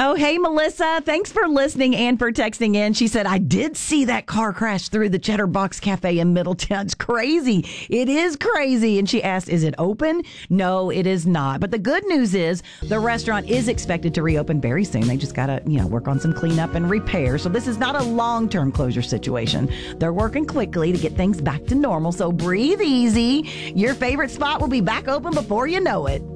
Oh, hey, Melissa. Thanks for listening and for texting in. She said, I did see that car crash through the Cheddar Box Cafe in Middletown. It's crazy. It is crazy. And she asked, is it open? No, it is not. But the good news is the restaurant is expected to reopen very soon. They just got to, work on some cleanup and repair. So this is not a long-term closure situation. They're working quickly to get things back to normal. So breathe easy. Your favorite spot will be back open before you know it.